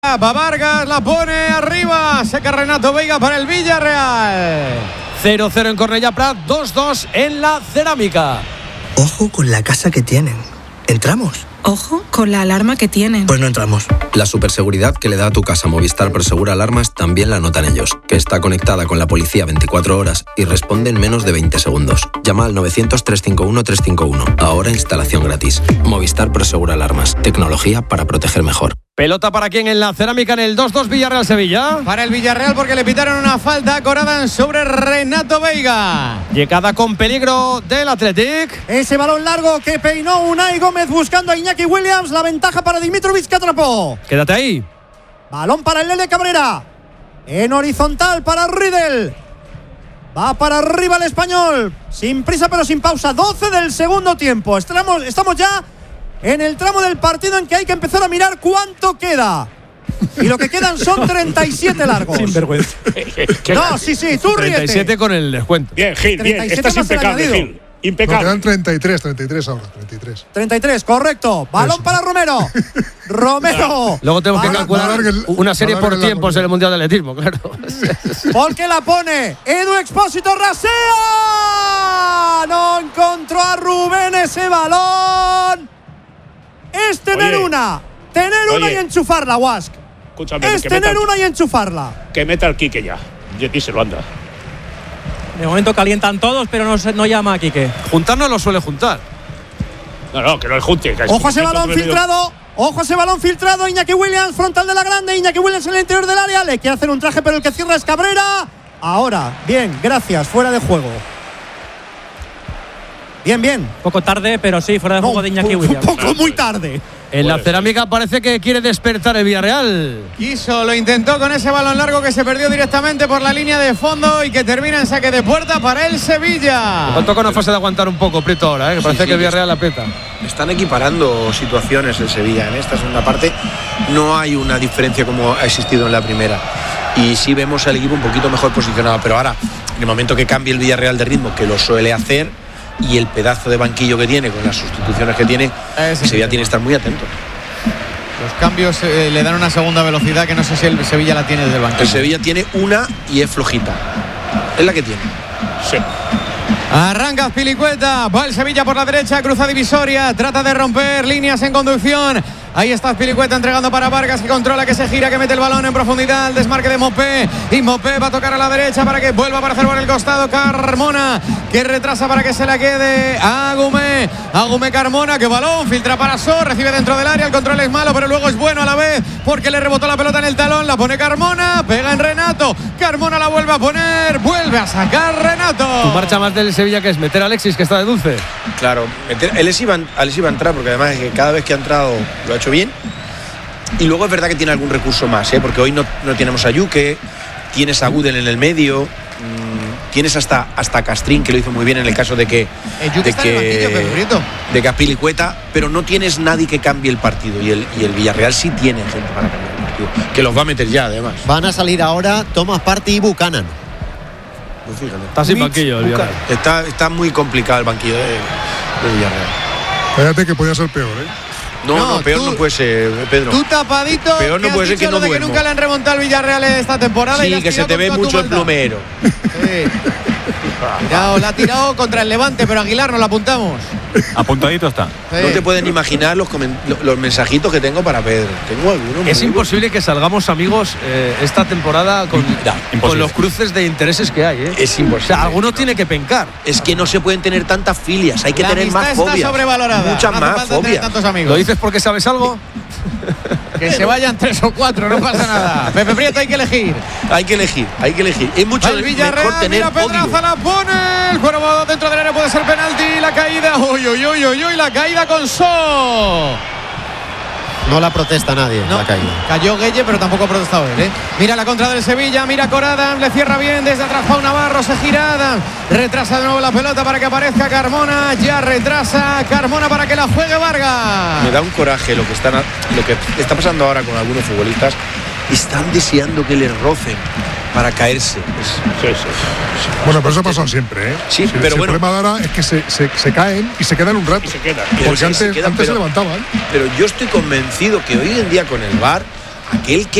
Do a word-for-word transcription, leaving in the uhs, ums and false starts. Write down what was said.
Va Vargas, la pone arriba. Seca Renato Veiga para el Villarreal. cero cero en Cornellà Prat, dos dos en la Cerámica. Ojo con la casa que tienen. ¿Entramos? Ojo con la alarma que tienen. Pues no entramos. La superseguridad que le da a tu casa Movistar Prosegur Alarmas también la notan ellos, que está conectada con la policía veinticuatro horas y responde en menos de veinte segundos. Llama al novecientos, trescientos cincuenta y uno, trescientos cincuenta y uno. Ahora instalación gratis. Movistar Prosegur Alarmas. Tecnología para proteger mejor. Pelota para quien en la Cerámica en el dos dos Villarreal-Sevilla. Para el Villarreal porque le pitaron una falta a Corada sobre Renato Veiga. Llegada con peligro del Athletic. Ese balón largo que peinó Unai Gómez buscando a Iñaki Williams. La ventaja para Dimitrovic que atrapó. Quédate ahí. Balón para el Lele Cabrera. En horizontal para Riedel. Va para arriba el español. Sin prisa pero sin pausa. doce del segundo tiempo. Estamos, estamos ya en el tramo del partido en que hay que empezar a mirar cuánto queda. Y lo que quedan son treinta y siete largos. Sin vergüenza. No, sí, sí, tú ríete. treinta y siete con el descuento. Bien, Gil, bien. Estás impecable, Gil. Impecable. No, quedan treinta y tres, treinta y tres ahora, treinta y tres. treinta y tres, correcto. Balón Eso. para Romero. Romero. Luego tenemos que calcular el, una serie por tiempos en el Mundial de Atletismo, claro. Porque la pone Edu Expósito, rasea. No encontró a Rubén ese balón. Es tener oye, una, tener oye, una y enchufarla, Wask. Escúchame, es tener meta, una y enchufarla. Que meta el Quique ya. Y se lo anda. De momento calientan todos, pero no, no llama a Quique. Juntar no lo suele juntar. No, no, que no le junte. Que Ojo a ese balón filtrado. Ojo a ese balón filtrado. Iñaki Williams, frontal de la grande. Iñaki Williams en el interior del área. Le quiere hacer un traje, pero el que cierra es Cabrera. Ahora, bien, gracias, fuera de juego. Bien, bien. Poco tarde, pero sí, fuera de juego no, de Iñaki Williams. Un poco muy tarde. En la Cerámica parece que quiere despertar el Villarreal. Quiso, lo intentó con ese balón largo que se perdió directamente por la línea de fondo y que termina en saque de puerta para el Sevilla. Me toca una fase de aguantar un poco, Prieto, ahora, ¿eh? que parece sí, sí, que el Villarreal aprieta. Están equiparando situaciones el Sevilla. En esta segunda parte no hay una diferencia como ha existido en la primera. Y sí vemos al equipo un poquito mejor posicionado. Pero ahora, en el momento que cambie el Villarreal de ritmo, que lo suele hacer, y el pedazo de banquillo que tiene con las sustituciones que tiene, el Sevilla tiene que estar muy atento. Los cambios eh, le dan una segunda velocidad que no sé si el Sevilla la tiene desde el banquillo. El Sevilla tiene una y es flojita. Es la que tiene. Sí. Arranca Azpilicueta, va el Sevilla por la derecha, cruza divisoria, trata de romper líneas en conducción. Ahí está Azpilicueta entregando para Vargas, que controla, que se gira, que mete el balón en profundidad. El desmarque de Mopé. Y Mopé va a tocar a la derecha para que vuelva para hacer por el costado Carmona, que retrasa para que se la quede Agumé. Agumé Carmona, que balón, filtra para So, recibe dentro del área. El control es malo, pero luego es bueno a la vez, porque le rebotó la pelota en el talón. La pone Carmona, pega en Renato. Carmona la vuelve a poner, vuelve a sacar Renato. Tu marcha más del Sevilla, que es meter a Alexis, que está de dulce. Claro, meter, él iba, él iba a entrar, porque además es que cada vez que ha entrado lo ha hecho bien. Y luego es verdad que tiene algún recurso más, ¿eh? Porque hoy no, no tenemos a Yuque, tienes a Gudel en el medio, mmm, tienes hasta, hasta Castrín, que lo hizo muy bien en el caso de que el de que, de que Azpilicueta, pero no tienes nadie que cambie el partido, y el, y el Villarreal sí tiene gente para cambiar el partido, que los va a meter ya además. Van a salir ahora Thomas Partey y Buchanan. Pues fíjate, está sin banquillo el Villarreal. Está, está muy complicado el banquillo de, de Villarreal. Fíjate que podía ser peor, ¿eh? No, no, no, peor tú, no puede ser, Pedro. Tú tapadito. Peor no puede ser que no de que nunca le han remontado al Villarreal esta temporada. Sí, y que se te ve mucho el plumero. Sí. Tirado, la ha tirado contra el Levante, pero Aguilar nos la apuntamos. Apuntadito está. Sí. No te pueden imaginar los, los mensajitos que tengo para Pedro. Tengo algunos. Es imposible que salgamos amigos eh, esta temporada con, no, con los cruces de intereses que hay. ¿eh? Es imposible. O sea, alguno no. tiene que pencar. Es que no se pueden tener tantas filias. Hay que la tener más fobias. Está sobrevalorada. Muchas no más fobias. Tantos amigos. ¿Lo dices porque sabes algo? Que se vayan tres o cuatro, no pasa nada. Pepe Prieto, hay que elegir. Hay que elegir, hay que elegir. Es mucho el Villarreal, mejor tener mira Pedraza, la pone. El cuervo dentro del área, puede ser penalti. La caída, uy, uy, uy, uy, uy, la caída con So. No la protesta nadie, no, la caída. Cayó Gueye, pero tampoco ha protestado él, ¿eh? Mira la contra del Sevilla, mira Corada, le cierra bien desde atrás Pau Navarro, se gira Adam, retrasa de nuevo la pelota para que aparezca Carmona, ya retrasa Carmona para que la juegue Vargas. Me da un coraje lo que están, lo que está pasando ahora con algunos futbolistas. Están deseando que les rocen para caerse. Sí, sí, sí. Bueno, pero eso pasa siempre, ¿eh? Sí, sí pero el bueno. El problema de ahora es que se, se, se caen y se quedan un rato. Y se quedan. Porque sí, antes, se, quedan, antes pero, se levantaban. Pero yo estoy convencido que hoy en día con el V A R, aquel que